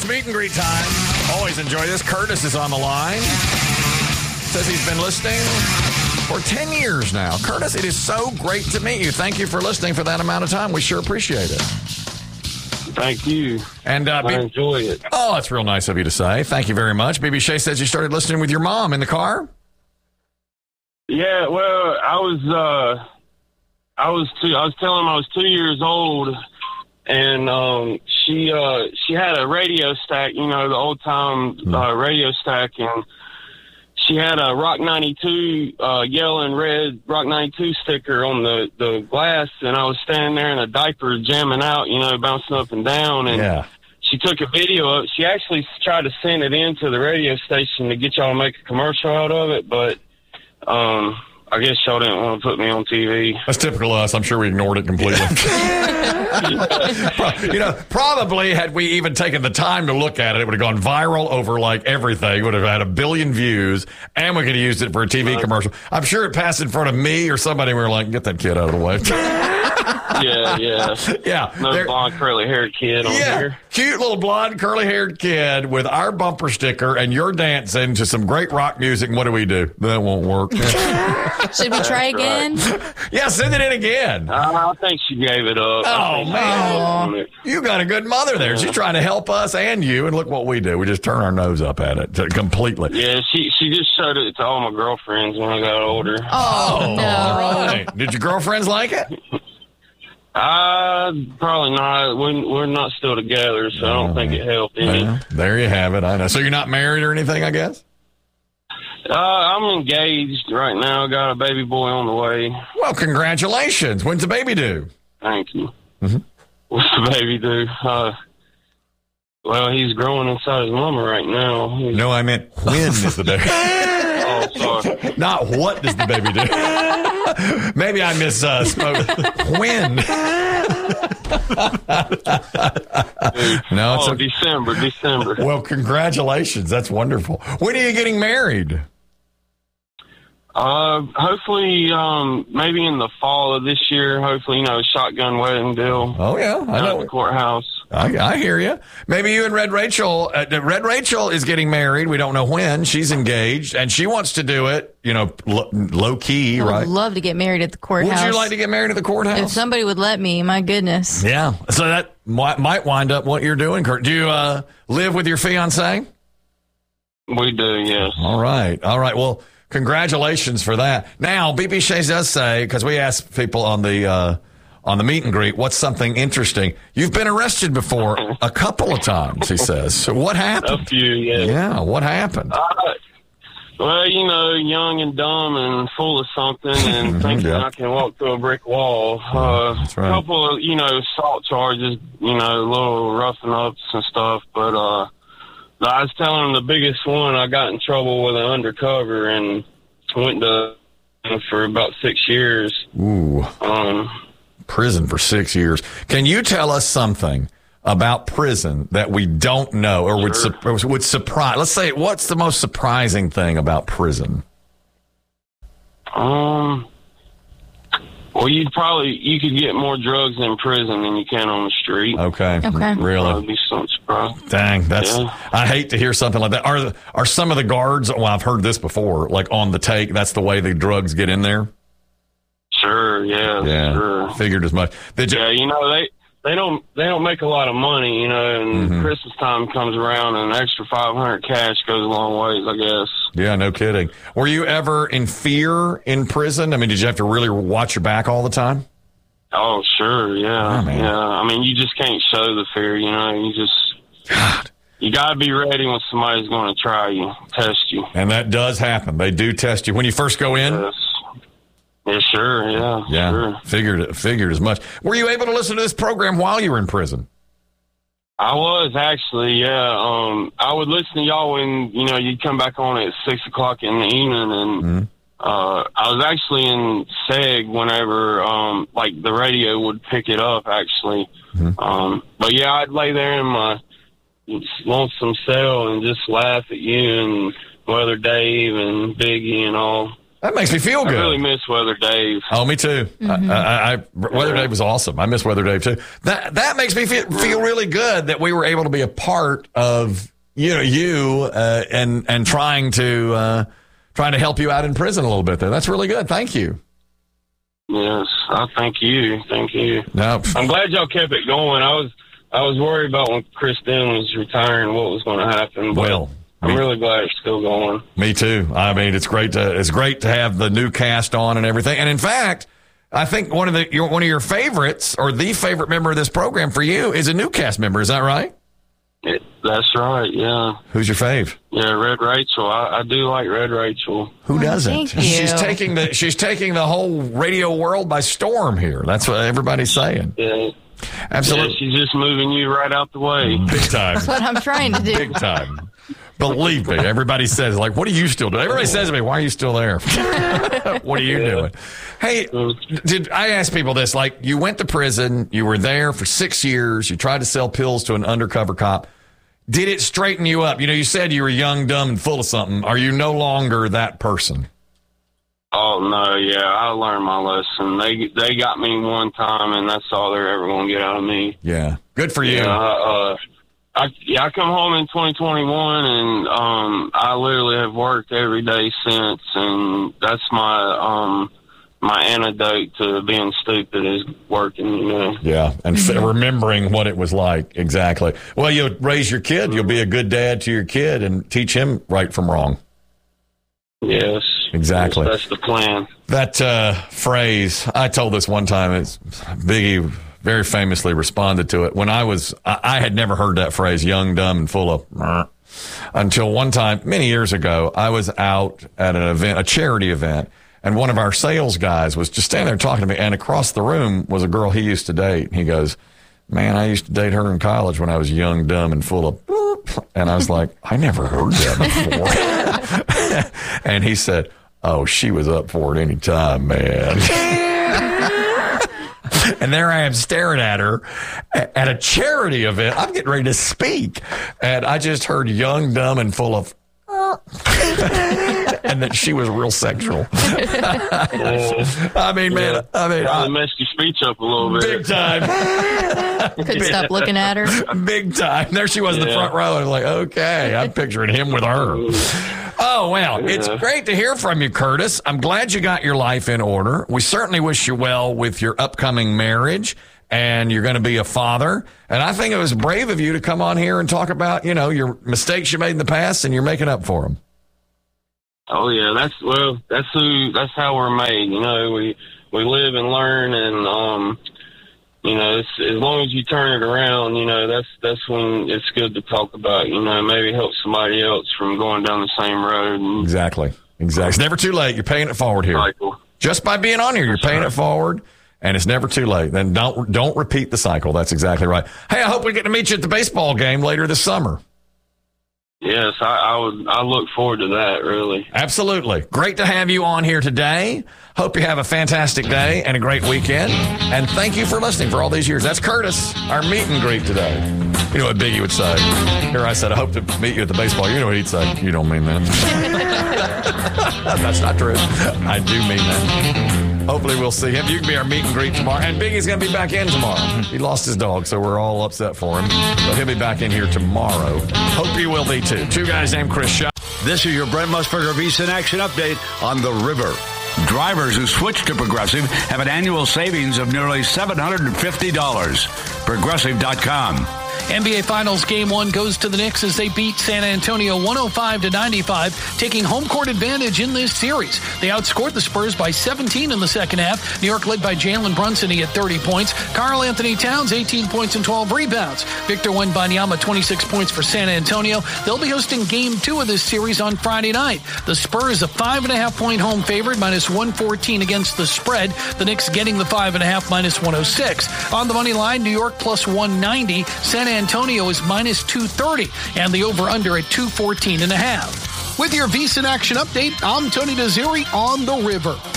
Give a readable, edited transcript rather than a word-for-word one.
it's meet and greet time. Always enjoy this. Curtis is on the line. Says he's been listening for 10 years now. Curtis, it is so great to meet you. Thank you for listening for that amount of time. We sure appreciate it. Thank you. And I enjoy it. Oh, that's real nice of you to say. Thank you very much. BB Shea says you started listening with your mom in the car? Yeah, well, I was telling him I was 2 years old, and she had a radio stack, you know, the old time radio stack, and she had a Rock 92 yellow and red Rock 92 sticker on the glass, and I was standing there in a diaper jamming out, you know, bouncing up and down, and she took a video of it. She actually tried to send it into the radio station to get y'all to make a commercial out of it, but I guess y'all didn't want to put me on TV. That's typical of us. I'm sure we ignored it completely. You know, probably had we even taken the time to look at it, it would have gone viral over like everything. It would have had 1 billion views, and we could have used it for a TV commercial. I'm sure it passed in front of me or somebody. We were like, get that kid out of the way. Yeah. No blonde, curly-haired kid on here. Cute little blonde, curly-haired kid with our bumper sticker, and you're dancing to some great rock music. And what do we do? That won't work. Should we try again? Yeah, send it in again. I think she gave it up. Oh, man. You got a good mother there. She's trying to help us and you, and look what we do. We just turn our nose up at it completely. Yeah, she just showed it to all my girlfriends when I got older. Oh, no. All right. Did your girlfriends like it? Probably not. We're not still together, so I don't think it helped any. Well, there you have it. I know. So you're not married or anything, I guess? I'm engaged right now. Got a baby boy on the way. Well, congratulations. When's the baby due? Thank you. What's the baby due? Well, he's growing inside his mama right now. No, I meant when is the baby? Oh, sorry. Not what does the baby do? Maybe I misspoke. When? No, it's December. Well, congratulations. That's wonderful. When are you getting married? Hopefully, maybe in the fall of this year. Hopefully, you know, shotgun wedding deal. Oh, yeah. I know. At the courthouse. I hear you. Maybe you and Red Rachel. Red Rachel is getting married. We don't know when. She's engaged, and she wants to do it, you know, low key, right? I would love to get married at the courthouse. Would you like to get married at the courthouse? If somebody would let me, my goodness. Yeah. So that might wind up what you're doing, Kurt. Do you live with your fiancé? We do, yes. All right. Well, congratulations for that. Now, BB Shea does say, because we asked people on the meet and greet, what's something interesting? You've been arrested before a couple of times, he says. So what happened? A few, yeah. Yeah, what happened? Well, you know, young and dumb and full of something and thinking I can walk through a brick wall. That's right. A couple of, you know, assault charges, you know, little roughing ups and stuff. But I was telling him the biggest one, I got in trouble with an undercover and went to for about 6 years. Ooh. Prison for 6 years. Can you tell us something about prison that we don't know or would surprise? Let's say, what's the most surprising thing about prison? Well, you could get more drugs in prison than you can on the street. Okay. Really? That'd be some surprise. Dang, I hate to hear something like that. Are some of the guards? Well, I've heard this before. Like on the take, that's the way the drugs get in there. Sure. Yeah. Sure. Figured as much. Yeah. You know they don't make a lot of money. You know, and Christmas time comes around, and an extra $500 cash goes a long ways, I guess. Yeah, no kidding. Were you ever in fear in prison? I mean, did you have to really watch your back all the time? Oh, sure, yeah. Oh, yeah. I mean, you just can't show the fear, you know. You got to be ready when somebody's going to try you, test you. And that does happen. They do test you. When you first go in? Yes. Yeah, sure, yeah. Sure. Figured as much. Were you able to listen to this program while you were in prison? I was actually, yeah. I would listen to y'all when, you know, you'd come back on at 6 o'clock in the evening, and I was actually in SEG whenever, like, the radio would pick it up, actually. But, yeah, I'd lay there in my lonesome cell and just laugh at you and Weather Dave and Biggie and all. That makes me feel good. I really miss Weather Dave. Oh, me too. Weather Dave was awesome. I miss Weather Dave too. That makes me feel really good that we were able to be a part of you and trying to help you out in prison a little bit there. That's really good. Thank you. Yes, I thank you. Thank you. No, I'm glad y'all kept it going. I was worried about when Chris Dunn was retiring, what was going to happen. But well, I'm really glad it's still going. Me too. I mean, it's great to have the new cast on and everything. And in fact, I think one of your favorites, or the favorite member of this program for you, is a new cast member. Is that right? That's right. Yeah. Who's your fave? Yeah, Red Rachel. I do like Red Rachel. Who doesn't? Thank you. She's taking the whole radio world by storm here. That's what everybody's saying. Yeah. Absolutely. Yeah, she's just moving you right out the way. Big time. That's what I'm trying to do. Big time. Believe me, everybody says, like, what are you still doing? Everybody says to me, why are you still there? What are you doing? Hey, I ask people this, like, you went to prison, you were there for 6 years, you tried to sell pills to an undercover cop. Did it straighten you up? You said you were young, dumb, and full of something. Are you no longer that person? Oh, no, yeah, I learned my lesson. They got me one time, and that's all they're ever going to get out of me. Yeah, good for you. Yeah, I come home in 2021, and I literally have worked every day since, and that's my antidote to being stupid is working, Yeah, and remembering what it was like, exactly. Well, you'll raise your kid, you'll be a good dad to your kid and teach him right from wrong. Yes. Exactly. That's the plan. That phrase, I told this one time, Biggie very famously responded to it. When I had never heard that phrase, young, dumb, and full of, until one time, many years ago, I was out at an event, a charity event, and one of our sales guys was just standing there talking to me, and across the room was a girl he used to date. He goes, man, I used to date her in college when I was young, dumb, and full of boop. And I was like, I never heard that before. And he said, oh, she was up for it any time, man. And there I am staring at her at a charity event. I'm getting ready to speak. And I just heard young, dumb, and full of and that she was real sexual. I mean, man, I messed your speech up a little bit. Big time. Couldn't stop looking at her. Big time. There she was in the front row. I was like, okay, I'm picturing him with her. Oh, well, it's great to hear from you, Curtis. I'm glad you got your life in order. We certainly wish you well with your upcoming marriage, and you're going to be a father. And I think it was brave of you to come on here and talk about, your mistakes you made in the past, and you're making up for them. Oh yeah, that's how we're made. We live and learn, and as long as you turn it around, that's when it's good to talk about. Maybe help somebody else from going down the same road. Exactly. It's never too late. You're paying it forward here. Cycle. Just by being on here, you're paying it forward. And it's never too late. Then don't repeat the cycle. That's exactly right. Hey, I hope we get to meet you at the baseball game later this summer. Yes, I look forward to that, really. Absolutely. Great to have you on here today. Hope you have a fantastic day and a great weekend. And thank you for listening for all these years. That's Curtis, our meet and greet today. You know what Biggie would say? Here I said, I hope to meet you at the baseball. You know what he'd say? You don't mean that. That's not true. I do mean that. Hopefully we'll see him. You can be our meet and greet tomorrow. And Biggie's going to be back in tomorrow. He lost his dog, so we're all upset for him. But he'll be back in here tomorrow. Hope you will be too. Two guys named Chris Shaw. This is your Brent Musburger VSiN Action Update on the river. Drivers who switch to Progressive have an annual savings of nearly $750. Progressive.com. NBA Finals Game 1 goes to the Knicks as they beat San Antonio 105-95, taking home court advantage in this series. They outscored the Spurs by 17 in the second half. New York led by Jalen Brunson. He had 30 points. Karl Anthony Towns, 18 points and 12 rebounds. Victor Wembanyama, 26 points for San Antonio. They'll be hosting Game 2 of this series on Friday night. The Spurs, a 5.5-point home favorite, minus 114 against the spread. The Knicks getting the 5.5, minus 106. On the money line, New York plus 190. San Antonio is minus 230, and the over-under at 214.5. With your VSiN Action Update, I'm Tony Desiri on the river.